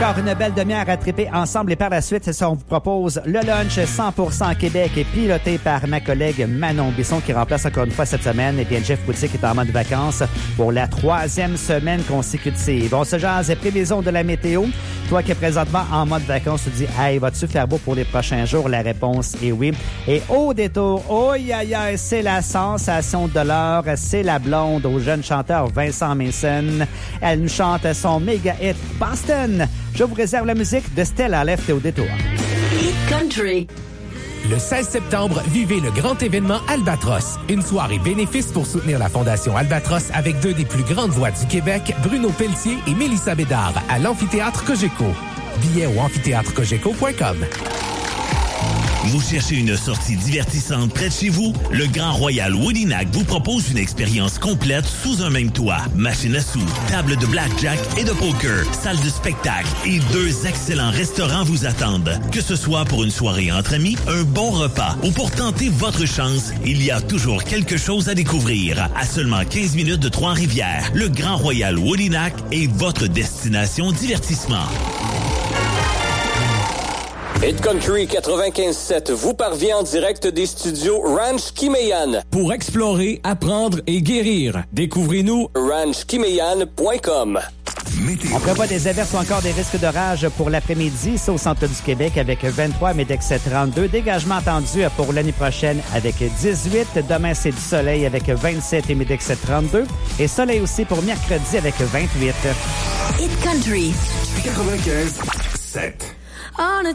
Encore une belle demi-heure à triper ensemble et par la suite, c'est ça, on vous propose le lunch 100% Québec et piloté par ma collègue Manon Bisson qui remplace encore une fois cette semaine. Et bien, Jeff Boutique est en mode vacances pour la 3e semaine consécutive. On se jase et prévisions de la météo. Toi qui es présentement en mode vacances, tu te dis, hey, vas-tu faire beau pour les prochains jours? La réponse est oui. Et au détour, oh, c'est la sensation de l'heure. C'est la blonde au jeune chanteur Vincent Mason. Elle nous chante son méga hit Boston. Je vous réserve la musique de Stella Left au détour. Hit Country. Le 16 septembre, vivez le grand événement Albatros. Une soirée bénéfice pour soutenir la Fondation Albatros avec deux des plus grandes voix du Québec, Bruno Pelletier et Mélissa Bédard, à l'Amphithéâtre Cogeco. Billets au amphithéâtrecogeco.com. Vous cherchez une sortie divertissante près de chez vous? Le Grand Royal Woodinac vous propose une expérience complète sous un même toit. Machine à sous, table de blackjack et de poker, salle de spectacle et 2 excellents restaurants vous attendent. Que ce soit pour une soirée entre amis, un bon repas ou pour tenter votre chance, il y a toujours quelque chose à découvrir. À seulement 15 minutes de Trois-Rivières, le Grand Royal Woodinac est votre destination divertissement. Hit Country 95.7 vous parvient en direct des studios Ranch Kimeyan. Pour explorer, apprendre et guérir, découvrez-nous ranchkimeyan.com. On prévoit des averses ou encore des risques d'orage pour l'après-midi, c'est au centre du Québec avec 23, Médexet 32. Dégagement attendu pour l'année prochaine avec 18. Demain, c'est du soleil avec 27 et Médexet 32. Et soleil aussi pour mercredi avec 28. Hit Country. 95.7. On a